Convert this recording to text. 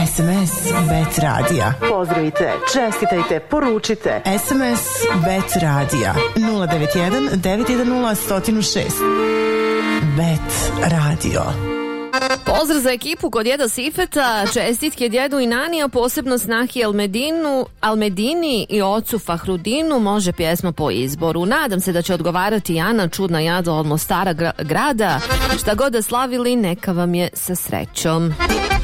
SMS Bet Radija. Pozdravite, čestitajte, poručite. SMS Bet Radija 091 910 106. Bet Radio. Pozdrav za ekipu kod djeda Sifeta, čestitke djedu i nani, a posebno snahi Almedini i ocu Fahrudinu. Može pjesma po izboru. Nadam se da će odgovarati Ana, čudna jada od Mostara grada. Šta god da slavili, neka vam je sa srećom.